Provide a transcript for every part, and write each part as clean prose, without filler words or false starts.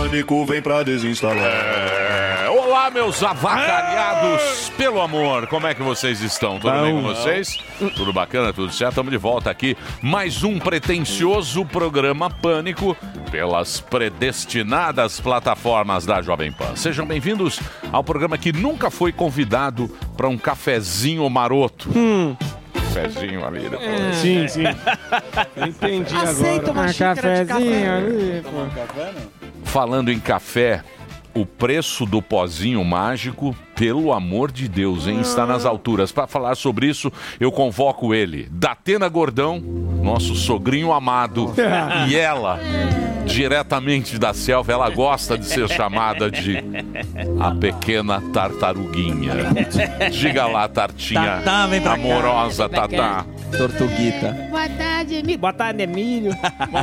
Pânico vem pra desinstalar. Olá, meus avacalhados, pelo amor, como é que vocês estão? Tudo bem com vocês? Tudo bacana, tudo certo? Estamos de volta aqui. Mais um pretensioso programa Pânico pelas predestinadas plataformas da Jovem Pan. Sejam bem-vindos ao programa que nunca foi convidado para um cafezinho maroto. Cafezinho ali. Sim. Entendi agora. Aceita uma xícara de café. Ali, Tomar um café, não? Falando em café, o preço do pozinho mágico, pelo amor de Deus, hein, está nas alturas. Para falar sobre isso, eu convoco ele, Datena Gordão, nosso sogrinho amado, e ela, diretamente da selva, ela gosta de ser chamada de a pequena tartaruguinha. Diga lá, Tartinha, Tatá, vem pra cá. amorosa Tatá. Tortuguita. Boa tarde, Emílio. Boa tarde, Emílio.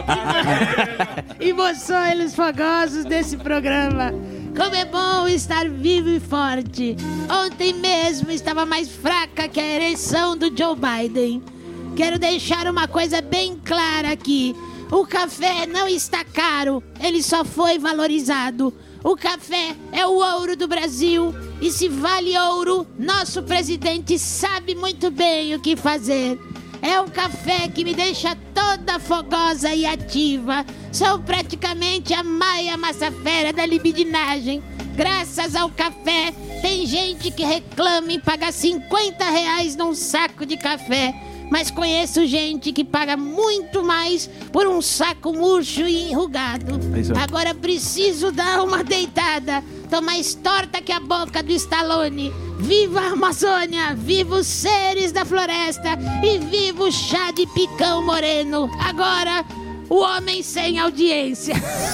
E moções fogosos desse programa. Como é bom estar vivo e forte. Ontem mesmo estava mais fraca que a eleição do Joe Biden. Quero deixar uma coisa bem clara aqui. O café não está caro, ele só foi valorizado. O café é o ouro do Brasil. E se vale ouro, nosso presidente sabe muito bem o que fazer. É um café que me deixa toda fogosa e ativa. Sou praticamente a Maia Massafera da libidinagem. Graças ao café, tem gente que reclama em pagar R$50 num saco de café. Mas conheço gente que paga muito mais por um saco murcho e enrugado. Agora preciso dar uma deitada. Tô mais torta que a boca do Stallone. Viva a Amazônia, viva os seres da floresta e viva o chá de picão moreno. Agora, o homem sem audiência.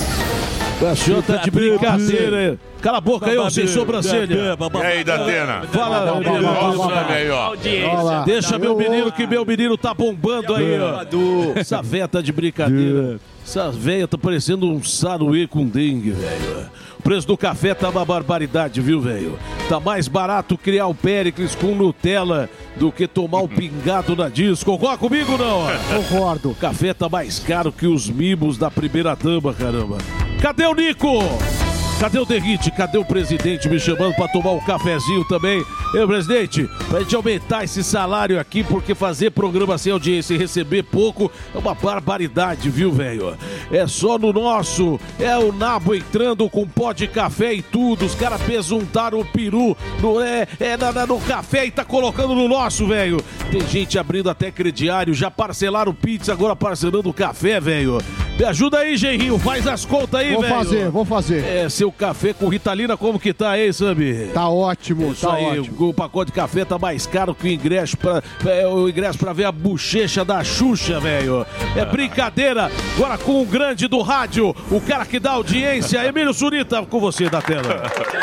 O senhor tá de brincadeira. Cala a boca aí, ô sem sobrancelha. E aí, Datena? Fala, aí, ó. Deixa meu menino, que meu menino tá bombando aí, ó. Essa véia tá de brincadeira. Essa véia tá parecendo um saruê com dengue, velho. O preço do café tá uma barbaridade, viu, velho? Tá mais barato criar o Péricles com Nutella do que tomar um pingado na disco. Concorda comigo, não? Concordo. O café tá mais caro que os mimos da primeira dama, caramba. Cadê o Nico? Cadê o Derrite? Cadê o presidente me chamando pra tomar um cafezinho também? Ei, presidente, pra gente aumentar esse salário aqui, porque fazer programa sem audiência e receber pouco é uma barbaridade, viu, velho? É só no nosso, é o nabo entrando com pó de café e tudo, os caras pesuntaram o peru no café e tá colocando no nosso, velho. Tem gente abrindo até crediário, já parcelaram pizza, agora parcelando o café, velho. Me ajuda aí, Genrinho, faz as contas aí, velho. Vou fazer. É, seu café com Ritalina, como que tá aí, Sambi? Tá ótimo, Isso aí, ótimo. o pacote de café tá mais caro que o ingresso pra ver a bochecha da Xuxa, velho. É brincadeira. Agora com o grande do rádio, o cara que dá audiência, Emílio Surita, com você da tela.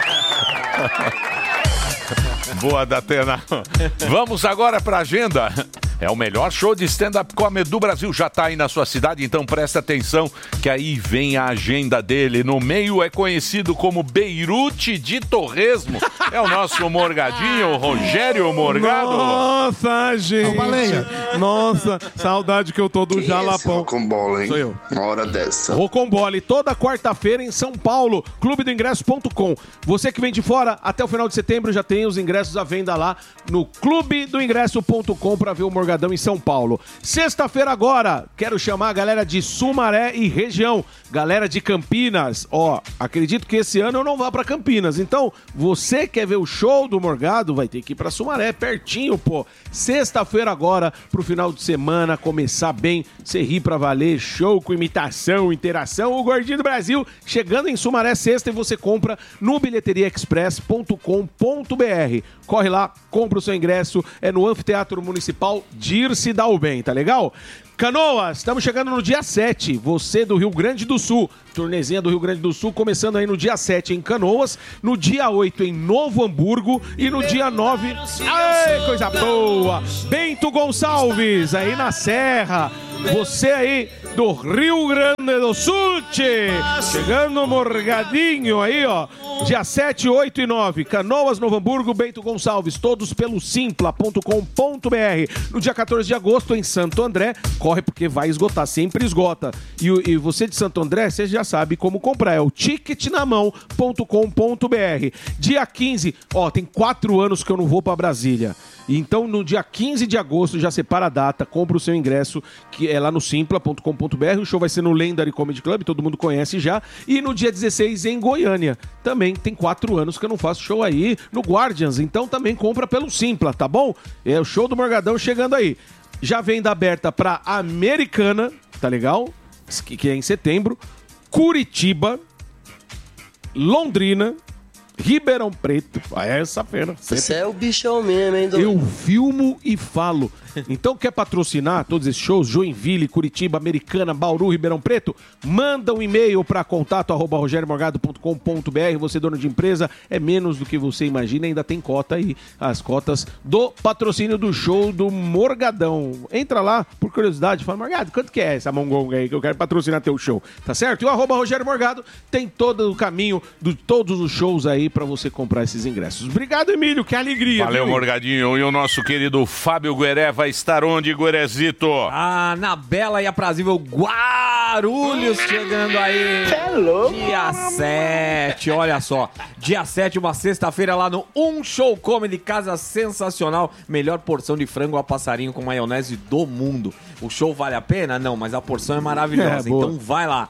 Boa, Datena. Vamos agora pra agenda. É o melhor show de stand-up comedy do Brasil. Já tá aí na sua cidade, então presta atenção que aí vem a agenda dele. No meio é conhecido como Beirute de Torresmo. É o nosso Morgadinho, o Rogério Morgado. Nossa, gente. Nossa, saudade que eu tô do Jalapão. Rocambole, hein? Sou eu. Uma hora dessa. Rocambole, toda quarta-feira em São Paulo, clubedoingresso.com. Você que vem de fora, até o final de setembro já tem os ingressos à venda lá no clubedoingresso.com pra ver o Morgadão em São Paulo. Sexta-feira agora, quero chamar a galera de Sumaré e região, galera de Campinas. Ó, acredito que esse ano eu não vá pra Campinas, então você quer ver o show do Morgado, vai ter que ir pra Sumaré, pertinho, pô. Sexta-feira agora, pro final de semana, começar bem, você rir pra valer, show com imitação, interação, o Gordinho do Brasil, chegando em Sumaré sexta e você compra no bilheteriaexpress.com.br. Corre lá, compra o seu ingresso, é no Anfiteatro Municipal Dirce Dalben, tá legal? Canoas, estamos chegando no dia 7, você do Rio Grande do Sul, turnezinha do Rio Grande do Sul, começando aí no dia 7 em Canoas, no dia 8 em Novo Hamburgo e no dia 9, ai, coisa boa, Bento Gonçalves, aí na Serra, Você aí do Rio Grande do Sul, tchê. Chegando no Morgadinho aí, ó. Dia 7, 8 e 9. Canoas, Novo Hamburgo, Bento Gonçalves. Todos pelo simpla.com.br. No dia 14 de agosto, em Santo André. Corre porque vai esgotar, sempre esgota. E você de Santo André, você já sabe como comprar. É o ticketnamão.com.br. Dia 15, ó, tem 4 anos que eu não vou pra Brasília. Então, no dia 15 de agosto, já separa a data, compra o seu ingresso, que é lá no simpla.com.br. O show vai ser no Legendary Comedy Club, todo mundo conhece já. E no dia 16, em Goiânia. Também tem 4 anos que eu não faço show aí no Guardians. Então, também compra pelo Simpla, tá bom? É o show do Morgadão chegando aí. Já venda aberta pra Americana, tá legal? Que é em setembro. Curitiba, Londrina, Ribeirão Preto. Essa feira. Você é o bichão mesmo, hein, Eu filmo e falo. Então, quer patrocinar todos esses shows? Joinville, Curitiba, Americana, Bauru, Ribeirão Preto? Manda um e-mail para contato@rogeriomorgado.com.br. Você, dono de empresa, é menos do que você imagina. Ainda tem cota aí. As cotas do patrocínio do show do Morgadão. Entra lá, por curiosidade, fala, Morgado, quanto que é essa mongonga aí que eu quero patrocinar teu show? Tá certo? E o @Rogério Morgado tem todo o caminho de todos os shows aí para você comprar esses ingressos. Obrigado, Emílio. Que alegria. Valeu, viu? Morgadinho. E o nosso querido Fábio Gueré vai estar onde, Guerezito? Ah, na bela e aprazível Guarulhos, chegando aí. Dia 7, olha só. Dia 7, uma sexta-feira lá no Show Comedy, casa sensacional. Melhor porção de frango a passarinho com maionese do mundo. O show vale a pena? Não, mas a porção é maravilhosa. Então vai lá.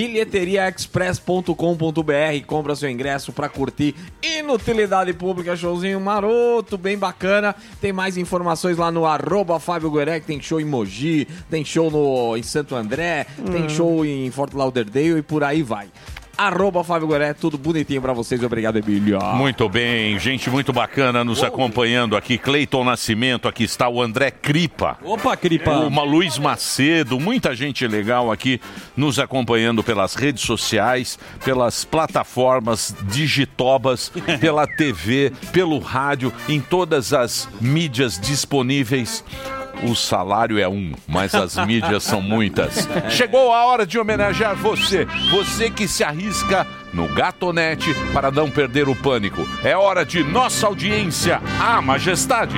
bilheteriaexpress.com.br, compra seu ingresso pra curtir Inutilidade Pública, showzinho maroto, bem bacana. Tem mais informações lá no @Fábio Gueré, que tem show em Mogi, tem show em Santo André, tem show em Fort Lauderdale e por aí vai. @Fábio Gueré, tudo bonitinho pra vocês. Obrigado, Emílio. Muito bem, gente muito bacana nos acompanhando aqui. Cleiton Nascimento, aqui está o André Cripa. Opa, Cripa. O Luiz Macedo, muita gente legal aqui nos acompanhando pelas redes sociais, pelas plataformas digitobas, pela TV, pelo rádio, em todas as mídias disponíveis. O salário é um, mas as mídias são muitas. Chegou a hora de homenagear você, você que se arrisca no Gatonete para não perder o pânico. É hora de nossa audiência, a majestade.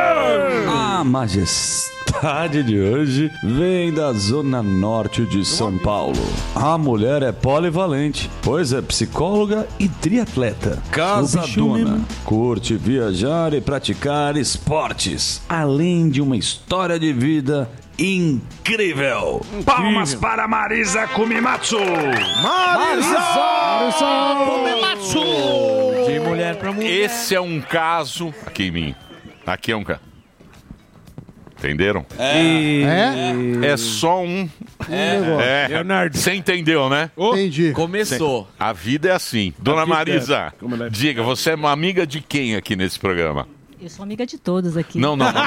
A majestade de hoje vem da zona norte de São Paulo. A mulher é polivalente, pois é psicóloga e triatleta. Casadona, curte viajar e praticar esportes, além de uma história de vida incrível. Palmas para Marisa Kumimatsu. Marisa Kumimatsu. De mulher pra mulher. Esse é um caso... Aqui em mim. Aqui é um caso. Entenderam? É só um... Leonardo. Você entendeu, né? Entendi. Começou. A vida é assim. Dona Marisa, diga, você é uma amiga de quem aqui nesse programa? Eu sou amiga de todos aqui. Não. Não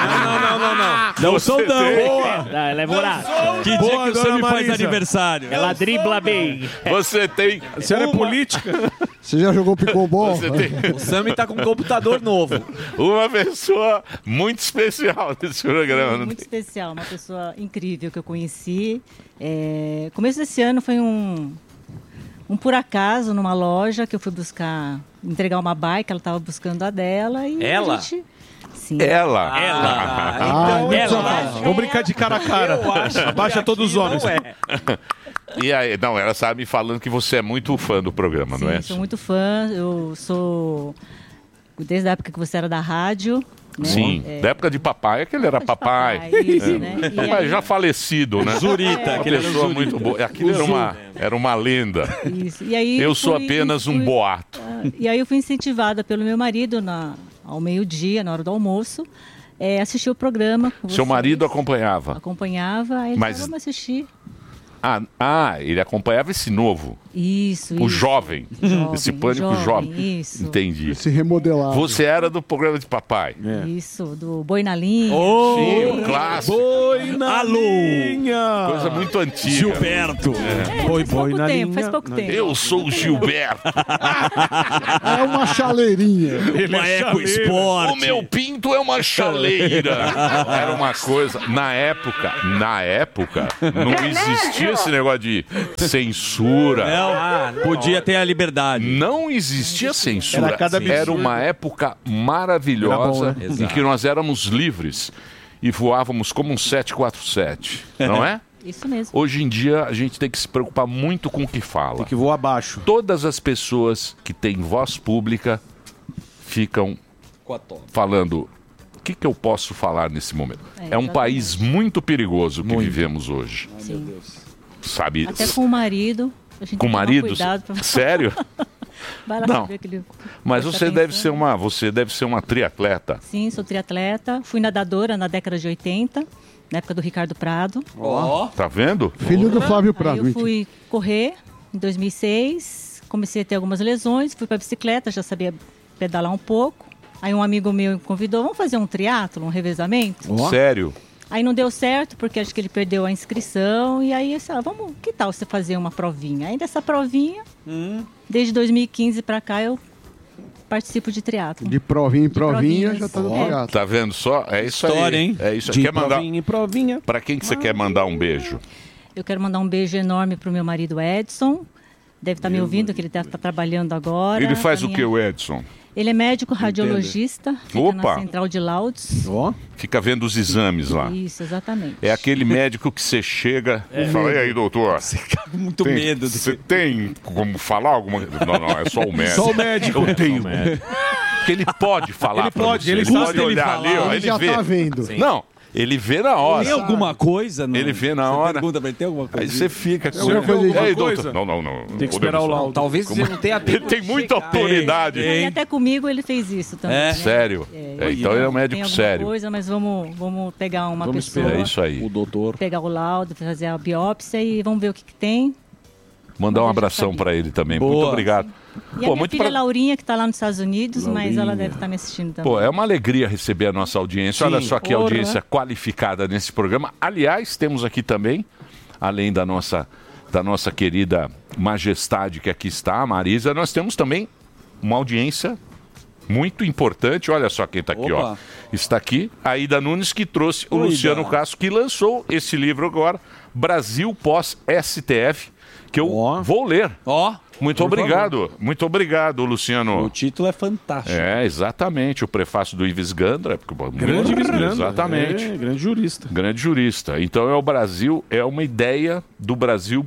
sou não. Ela é voraz. Que dia que o Sammy faz aniversário? Ela dribla bem. Você tem... A senhora é política? Você já jogou pickleball? Você O Sammy tá com um computador novo. uma pessoa muito especial nesse programa. Não Muito tem? especial, uma pessoa incrível que eu conheci. Começo desse ano foi um por acaso numa loja que eu fui entregar uma bike, ela estava buscando a dela e Ela? a gente... Sim. Ela. Vamos brincar de cara a cara. Abaixa todos os homens. E aí, não, ela sabe me falando que você é muito fã do programa, Sim, não é? sou muito fã, eu sou... Desde a época que você era da rádio... Né? Sim, da época de papai, aquele era papai. Isso, né? E Papai aí- já falecido, né? Zurita, Uma aquele era o pessoa Zurita. muito boa. Aquilo era uma lenda. Isso. E aí Eu sou fui- apenas um fui- boato. E aí eu fui incentivada pelo meu marido ao meio-dia, na hora do almoço, assistir o programa. Com Seu vocês. marido acompanhava. Acompanhava, aí ele Mas- falou, vamos assistir. Ah, ele acompanhava esse novo. Isso, O jovem. Esse pânico jovem. Isso. Entendi. Se remodelar. Você era do programa de papai. Isso, do Boi na Linha. Sim, o clássico. Boi na linha. Coisa muito antiga. Gilberto. Boi pouco na tempo, linha. faz pouco tempo. Eu sou o Gilberto. É uma chaleirinha. Uma Eco Sport. O meu pinto é uma chaleira. Era uma coisa. Na época, não existia esse negócio de censura. Podia ter a liberdade. Não existia censura. Era cada absurdo. Era uma época maravilhosa Era bom, em que nós éramos livres e voávamos como um 747, não é? Isso mesmo. Hoje em dia a gente tem que se preocupar muito com o que fala. Tem que voar abaixo. Todas as pessoas que têm voz pública ficam falando: o que eu posso falar nesse momento? É um país muito perigoso que vivemos hoje. Sim. Sabe? Até com o marido. A gente Com tem que tomar marido? cuidado pra... Sério? Vai lá Não. saber que ele... Mas presta você atenção. deve ser uma triatleta. Sim, sou triatleta. Fui nadadora na década de 80, na época do Ricardo Prado. Tá vendo? Filho do Flávio Aí Prado. eu fui correr em 2006, comecei a ter algumas lesões, fui para bicicleta, já sabia pedalar um pouco. Aí um amigo meu me convidou, vamos fazer um triatlo, um revezamento? Sério? Aí não deu certo, porque acho que ele perdeu a inscrição. E aí eu disse, vamos, que tal você fazer uma provinha? Aí dessa provinha, desde 2015 para cá, eu participo de triatlo. De provinha em provinha, provinhas. já tá no É. triatlo. Tá vendo só? É isso História, aí. hein? É isso. De Quer mandar? provinha em provinha. Pra quem que você quer mandar um beijo? Eu quero mandar um beijo enorme pro meu marido Edson. Deve estar me ouvindo, que ele deve estar trabalhando agora. Ele faz A o minha- que, o Edson? Ele é médico radiologista, fica Opa! na Central de Laudes. Ó. Fica vendo os exames lá. Isso, exatamente. É aquele médico que você chega e fala: e aí, doutor? Você fica com muito medo. Você tem como falar alguma coisa? Não, é só o médico. Só o médico. Eu tenho. Porque ele pode falar Ele pra pode, você. ele Ele custa pode ele olhar falar. ali, ó, Ele ele já vê. tá vendo. Não, ele vê na hora. Tem alguma coisa? Não? Ele vê na Você hora. pergunta pra ele, tem alguma coisa? Aí você fica com Alguma coisa E aí, de- doutor? Não. Tem que esperar o laudo. Talvez você não tenha Ele tem muita autoridade. E até comigo ele fez isso também. É? né? Sério? Então ele é um Tem médico alguma sério. coisa, mas vamos pegar uma Vamos pessoa, esperar É isso aí. O doutor. pegar o laudo, fazer a biópsia e vamos ver o que tem. Mandar um Mas eu já abração sabia. pra ele também. Boa. Muito obrigado. E a minha filha Laurinha, que está lá nos Estados Unidos, mas ela deve estar me assistindo também. Pô, é uma alegria receber a nossa audiência. Olha só que Porra. audiência qualificada nesse programa. Aliás, temos aqui também, além da nossa querida majestade que aqui está, a Marisa, nós temos também uma audiência muito importante. Olha só quem está aqui, ó. Opa. Está aqui a Ida Nunes, que trouxe o Ida. Luciano Castro, que lançou esse livro agora, Brasil pós-STF, que eu vou ler. Ó. Muito obrigado. Muito obrigado, Luciano. O título é fantástico. É, exatamente. O prefácio do Ives Gandra. Grande Gandra. Exatamente. É, grande jurista. Grande jurista. Então é o Brasil, é uma ideia do Brasil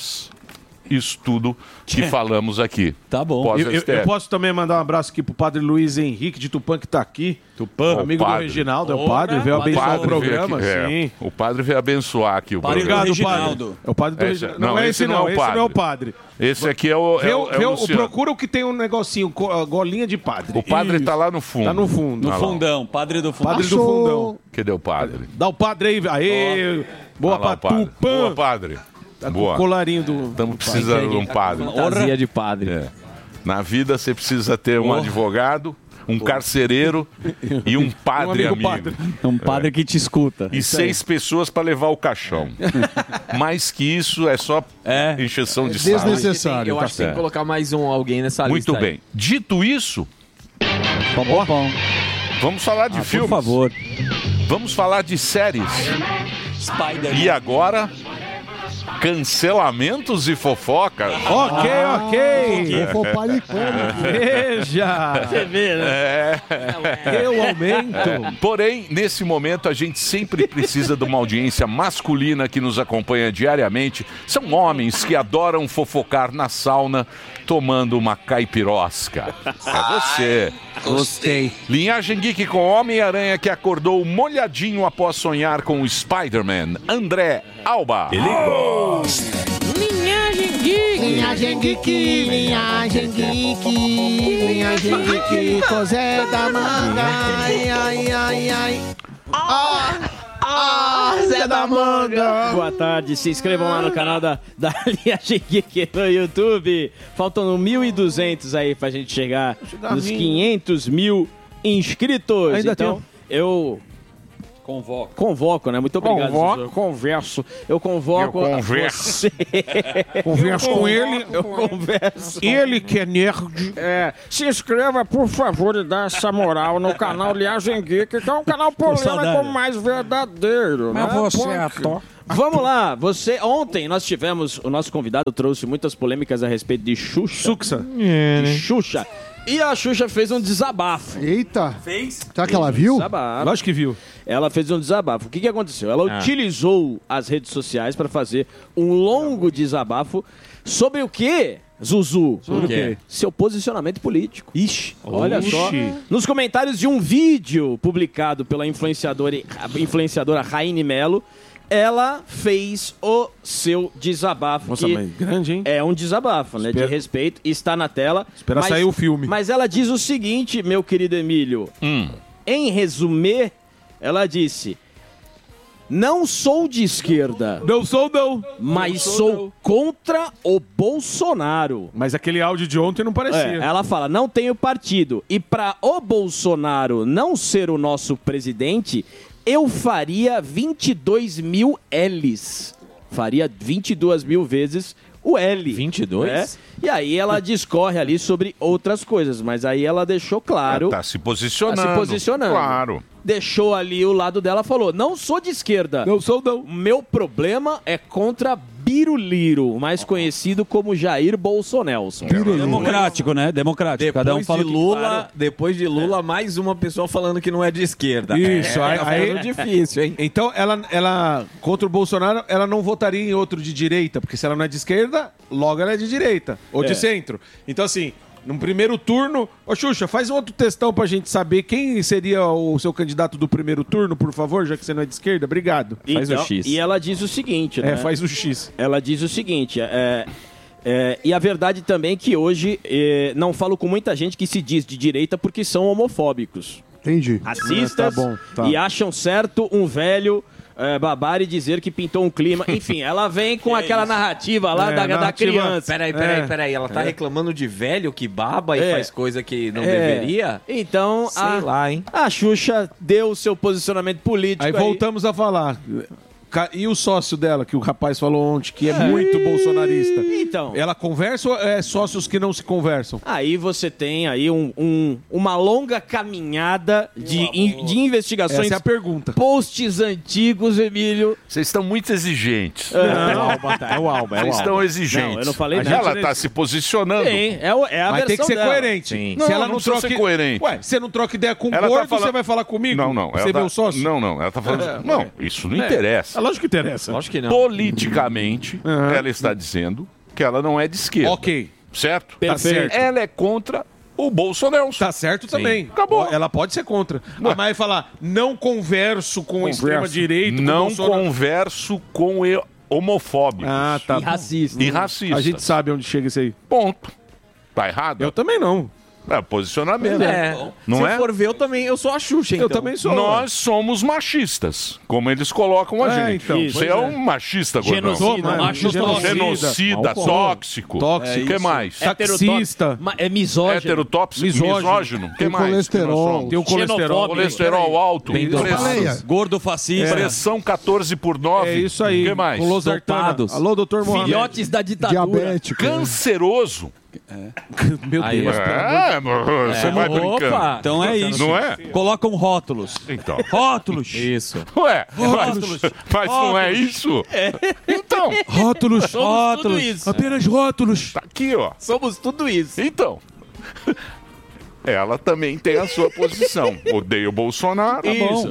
pós-estudo que falamos aqui. Tá bom. Pós-STF. Eu posso também mandar um abraço aqui pro padre Luiz Henrique de Tupã, que tá aqui. Tupã. Amigo do Reginaldo, é o padre, veio abençoar o programa. Sim. O padre veio abençoar aqui o Padre programa. Obrigado, Reginaldo. padre. É o padre do Esse- Reginaldo. não, Não, é esse esse não é o esse padre. não é o padre. Esse aqui é o, Luciano. Procura o que tem um negocinho, a golinha de padre. O padre Isso. tá lá no fundo. Tá no fundo. No Olha lá. fundão, padre do fundo. Padre do fundão. Cadê o padre? Dá o padre aí. Aê, boa Olha lá pra o padre. Tupã. Boa, padre. Tá com Boa. o colarinho do... Estamos precisando de um padre. Fantasia de padre. É. Na vida você precisa ter um advogado, um carcereiro e um padre amigo amigo. padre. É um padre que te escuta. E 6 pessoas para levar o caixão. Mais que isso é só encheção de saco. Desnecessário. Eu acho que tem que colocar mais alguém nessa Muito lista. bem. Dito isso, Bom. vamos falar de filmes. Por favor. Vamos falar de séries. Spider. E agora, cancelamentos e fofocas. Ok. Fofopalicando. Veja. Você vê, né? Eu aumento. Porém, nesse momento, a gente sempre precisa de uma audiência masculina que nos acompanha diariamente. São homens que adoram fofocar na sauna, tomando uma caipirosca. É você. Gostei. Linhagem Geek com Homem-Aranha que acordou molhadinho após sonhar com o Spider-Man. André Alba. Linhagem Geek. Linhagem Geek. Linhagem Geek. Linhagem Geek. Cosé da manga. Ai, ai, ai, ai. Zé da Manga. Boa tarde, se inscrevam lá no canal da Liagem Geek no YouTube. Faltam 1.200 aí pra gente chegar nos 500 mil inscritos. Ainda então, eu convoco, né? Muito obrigado. Converso. Eu convoco você. Converso com ele. Eu converso. Ele que é nerd. Se inscreva, por favor, e dá essa moral no canal Liagem Geek, que é um canal polêmico mais verdadeiro. Mas né? você é ator. Vamos lá, ontem nós tivemos, o nosso convidado trouxe muitas polêmicas a respeito de Xuxa. De Xuxa. E a Xuxa fez um desabafo. Eita. Fez? Será que ela viu? Desabafo. Lógico que viu. Ela fez um desabafo. O que aconteceu? Ela utilizou as redes sociais para fazer um longo desabafo sobre o quê, Zuzu? Sobre o quê? Seu posicionamento político. Ixi, olha só. Nos comentários de um vídeo publicado pela influenciadora Raine Melo, ela fez o seu desabafo. Nossa, mas grande, hein? É um desabafo, né? De respeito. Está na tela. Espera sair o filme. Mas ela diz o seguinte, meu querido Emílio. Em resumir, ela disse: não sou de esquerda. Não sou, não. Mas sou contra o Bolsonaro. Mas aquele áudio de ontem não parecia. Ela fala, não tenho partido. E para o Bolsonaro não ser o nosso presidente, eu faria 22 mil L's. Faria 22 mil vezes o L. 22? E aí ela discorre ali sobre outras coisas, mas aí ela deixou claro... Tá se posicionando. Tá se posicionando. Claro. Deixou ali o lado dela, falou, não sou de esquerda. Não sou, não. Meu problema é contra Biruliro, mais conhecido como Jair Bolsonelson. Democrático, né? Democrático. Cada um fala Depois de Lula, mais uma pessoa falando que não é de esquerda. Isso, aí difícil, hein? Então, ela, contra o Bolsonaro, ela não votaria em outro de direita, porque se ela não é de esquerda, logo ela é de direita, ou de centro. Então, assim, num primeiro turno... Ô, Xuxa, faz um outro textão pra gente saber quem seria o seu candidato do primeiro turno, por favor, já que você não é de esquerda. Obrigado. Faz o X. E ela diz o seguinte, né? Faz o X. Ela diz o seguinte, e a verdade também é que hoje não falo com muita gente que se diz de direita porque são homofóbicos. Entendi. Racistas Tá bom, tá. e acham certo um velho babar e dizer que pintou um clima. Enfim, ela vem com aquela narrativa lá da criança. Peraí. Ela tá reclamando de velho que baba e faz coisa que não deveria? Então, Sei lá, hein? a Xuxa deu o seu posicionamento político. Aí voltamos a falar. E o sócio dela, que o rapaz falou ontem, que é muito bolsonarista? Então. Ela conversa ou é sócios que não se conversam? Aí você tem aí uma longa caminhada de investigações. Essa é a pergunta. Posts antigos, Emílio. Vocês estão muito exigentes. É o Alba. Vocês estão exigentes. Não, eu não falei nada. Ela está se posicionando. Sim, é a Mas versão tem que ser dela. coerente. Sim. Se ela Não não precisa troca ser coerente. Ué, você não troca ideia com o Ela tá gordo, falando- você vai falar comigo? Não. Você Ela é tá... meu sócio? Não. Ela tá falando... Não, isso não interessa. Lógico que interessa. Acho que não. Politicamente, ela está dizendo que ela não é de esquerda. Ok. Certo? Perfeito. Tá certo. Ela é contra o Bolsonaro. Tá certo também. Acabou. Ela pode ser contra. Mas vai falar, não converso com a extrema-direita. com Não Bolsonaro. converso com homofóbicos. Ah, tá. E racista. E racistas. A gente sabe onde chega isso aí. Ponto. Tá errado? Eu também não. É posicionamento. Não Se é? for ver, eu sou a Xuxa, então. Eu também sou. Nós somos machistas, como eles colocam a gente. então. Você é um machista, Gordão. Genocida, tóxico. O que mais? Taxista. É misógino. Misógino. O que Tem mais? colesterol. Tem o colesterol. Colesterol alto. Baleia. Gordo fascista. Pressão 14/9. É isso aí. O que mais? Com losartana. Alô, doutor Mohamed. Filhotes da ditadura. Diabético. Canceroso. Meu Deus. Você vai brincando. Então é isso. Não é? Colocam rótulos. Então. Rótulos. Isso. Ué, Rótulos. mas não é isso? Então, Rótulos. Somos tudo isso. Apenas rótulos. tá aqui, ó. Somos tudo isso. Então, ela também tem a sua posição. Odeia o Bolsonaro. Isso.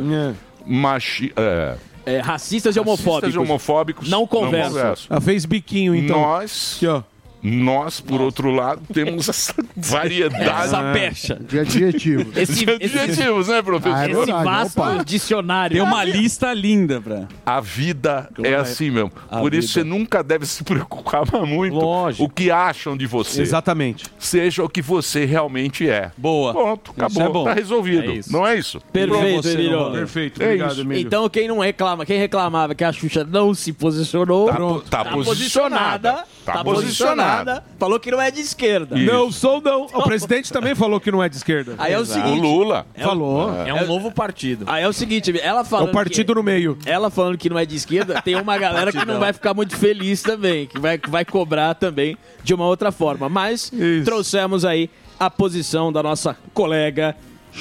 Racistas e homofóbicos. Racistas e homofóbicos Não conversam. Ela fez biquinho, então. Nós Aqui, ó. Nós, por outro lado, temos essa variedade. Essa pecha. De adjetivos. De adjetivos, né, professor? Esse vasto dicionário. Tem uma lista linda pra... A vida é assim mesmo. A Por isso vida. você nunca deve se preocupar muito o que acham de você. Exatamente. Seja o que você realmente é. Boa. Pronto, acabou. Isso é bom. Tá resolvido. É isso. não é isso? Perfeito, Você, Emílio. Romano. Perfeito, É obrigado, isso. Emílio. Então quem reclamava que a Xuxa não se posicionou, Tá posicionada. Tá posicionada. Falou que não é de esquerda. Isso. Não sou não. O presidente também falou que não é de esquerda. Aí é o O seguinte, Lula. Falou. É um novo partido. aí é o seguinte, ela É falando o partido no meio. ela falando que não é de esquerda, tem uma galera que não vai ficar muito feliz também, que vai cobrar também de uma outra forma. Mas trouxemos aí a posição da nossa colega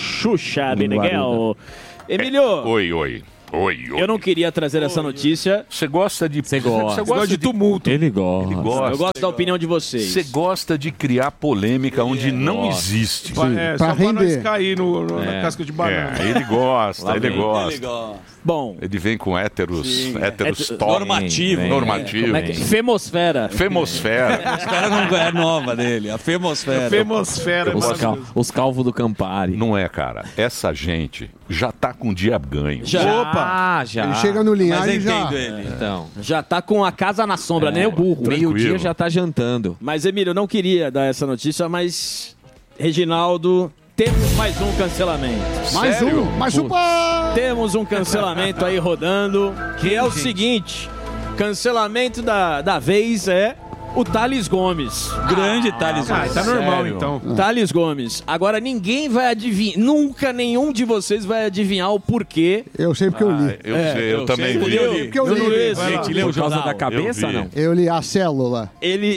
Xuxa Meneghel. Emílio, Oi. eu não queria trazer essa notícia. Você gosta de... Você gosta de tumulto. Ele gosta. Eu gosto da opinião de vocês. Você gosta de criar polêmica onde não existe. É, pra só pra nós render. cair na casca de banana. Ele gosta, ele gosta. Bom, Ele vem com héteros top. Normativo. Normativo. como é que é? Femosfera. Femosfera. Os caras não é nova dele, a Femosfera. Femosfera. Os calvos do Campari. Não é, cara. Essa gente já tá com o dia ganho. Já. Já. Ele chega no Mas linhagem eu e já... entendo ele. Então, Já tá com a casa na sombra, nem o burro. meio-dia já tá jantando. Mas, Emílio, eu não queria dar essa notícia, mas... Reginaldo, temos mais um cancelamento. Mais Sério? um, mais um pra... Temos um cancelamento aí rodando, que é o seguinte: cancelamento da vez é o Thales Gomes. Grande Thales Ah, Gomes. tá normal Sério? então. Thales Gomes. Agora ninguém vai adivinhar, nunca nenhum de vocês vai adivinhar o porquê. Eu sei porque eu li. Eu sei, eu também sei. vi. Porque eu li. Gente, Por causa jornal. da cabeça, Eu vi. não? Eu li a célula.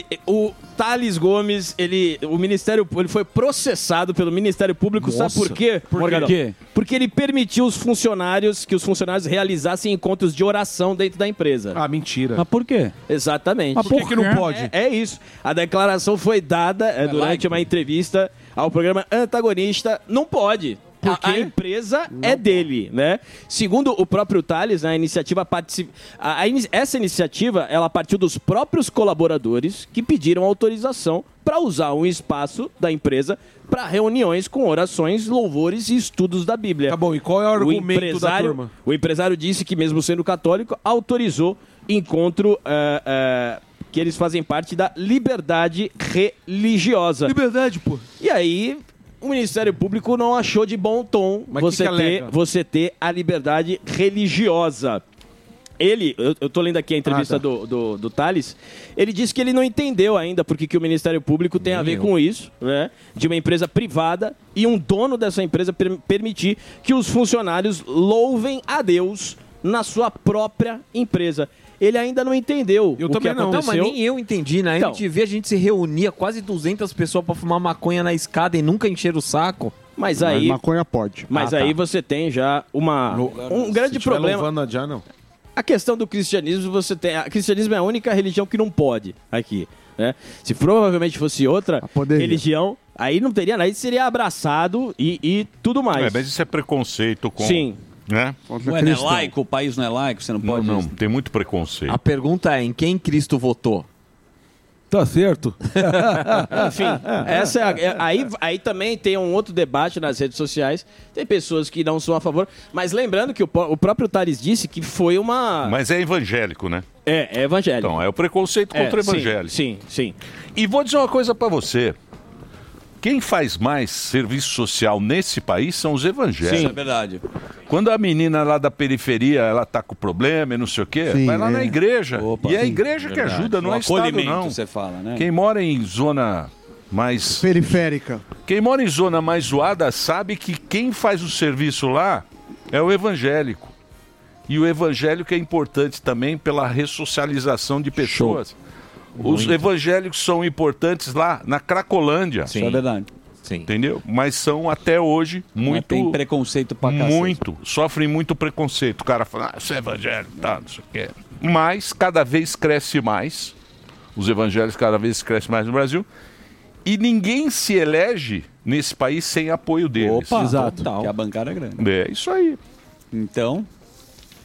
O Thales Gomes, o Ministério, ele foi processado pelo Ministério Público, sabe por quê? Morgadão? quê? Porque ele permitiu que os funcionários realizassem encontros de oração dentro da empresa. Ah, mentira. Mas por quê? Exatamente. Mas por que não pode? É isso. A declaração foi dada durante uma entrevista ao programa Antagonista. Não pode. A empresa é dele, né? Segundo o próprio Thales, a iniciativa essa iniciativa ela partiu dos próprios colaboradores que pediram autorização para usar um espaço da empresa para reuniões com orações, louvores e estudos da Bíblia. Tá bom, e qual é o argumento da turma? O empresário disse que, mesmo sendo católico, autorizou encontro que eles fazem parte da liberdade religiosa. Liberdade, pô. E aí, o Ministério Público não achou de bom tom Mas você, que alega? você ter a liberdade religiosa. Eu tô lendo aqui a entrevista do Thales, ele disse que ele não entendeu ainda porque que o Ministério Público tem a ver com isso, né? De uma empresa privada e um dono dessa empresa permitir que os funcionários louvem a Deus na sua própria empresa. Ele ainda não entendeu o que aconteceu. Não, mas nem eu entendi. Na MTV a gente se reunia quase 200 pessoas pra fumar maconha na escada e nunca encher o saco. Mas aí, maconha pode. Mas aí você tem já um grande problema. Já não. A questão do cristianismo, o cristianismo é a única religião que não pode aqui, né? Se provavelmente fosse outra religião, aí não teria nada, aí seria abraçado e tudo mais. Mas isso é preconceito com... Sim. Né? Não é laico, o país não é laico, você não pode... Não, tem muito preconceito. A pergunta é, em quem Cristo votou? Tá certo. Enfim, essa aí também tem um outro debate nas redes sociais. Tem pessoas que não são a favor, mas lembrando que o próprio Thales disse que foi uma... Mas é evangélico, né? É evangélico. Então, é o preconceito contra o evangelho. Sim. E vou dizer uma coisa pra você. Quem faz mais serviço social nesse país são os evangélicos. Sim, é verdade. Quando a menina lá da periferia, ela tá com problema e não sei o quê, vai lá na igreja. Opa, e é a sim, igreja que verdade. ajuda, não O é Estado, acolhimento, não. você fala, né? Quem mora em zona mais... Periférica. Quem mora em zona mais zoada sabe que quem faz o serviço lá é o evangélico. E o evangélico é importante também pela ressocialização de pessoas. Os evangélicos são importantes lá na Cracolândia. Isso é verdade. Sim. Entendeu? Mas são até hoje muito... Tem preconceito pra cacete. Muito. Sofrem muito preconceito. O cara fala, você é evangélico, tá, não sei o quê. Mas cada vez cresce mais. Os evangélicos cada vez crescem mais no Brasil. E ninguém se elege nesse país sem apoio deles. Opa, Exato. total. Que a bancada é grande. É isso aí. Então...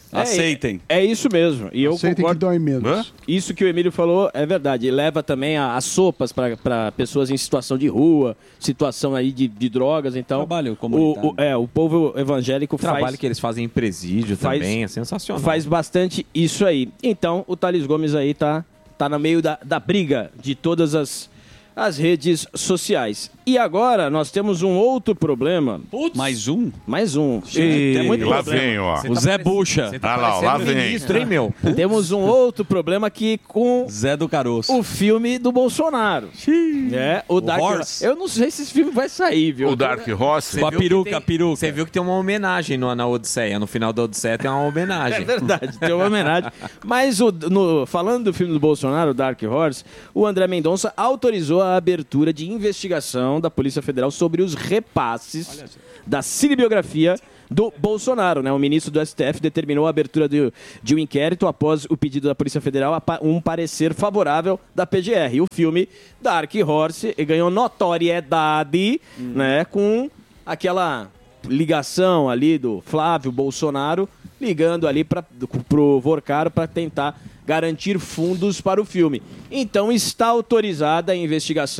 Aceitem. É isso mesmo. E eu Aceitem que concordo. dói menos. Isso que o Emílio falou é verdade. E leva também as sopas para pessoas em situação de rua, situação aí de drogas. Então, Trabalho comunitário. o povo evangélico O trabalho faz, que eles fazem em presídio faz- também é sensacional. faz bastante isso aí. Então, o Thales Gomes aí tá no meio da briga de todas as redes sociais. E agora nós temos um outro problema. Mais um? Mais um. Ih, Tem muito lá problema. vem, ó. O Zé Bucha. Ah lá, ó, lá vem. Ministro, hein, meu? Temos um outro problema aqui com Zé do Caroço. o filme do Bolsonaro. O Dark Horse. Eu não sei se esse filme vai sair, viu? O Dark Horse. Com a peruca. Você viu que tem uma homenagem na Odisseia. No final da Odisseia tem uma homenagem. É verdade, tem uma homenagem. Mas falando do filme do Bolsonaro, o Dark Horse, o André Mendonça autorizou a abertura de investigação da Polícia Federal sobre os repasses da cinebiografia do Bolsonaro, né? O ministro do STF determinou a abertura de um inquérito após o pedido da Polícia Federal um parecer favorável da PGR. E o filme Dark Horse ganhou notoriedade, né? Com aquela ligação ali do Flávio Bolsonaro ligando ali pro Vorcaro para tentar garantir fundos para o filme. Então está autorizada a investigação